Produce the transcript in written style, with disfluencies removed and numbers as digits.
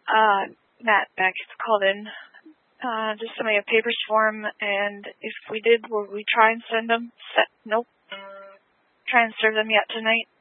Matt Beck called in. Just sent me a papers form, and if we did, will we try and send them? Nope. Try and serve them yet tonight?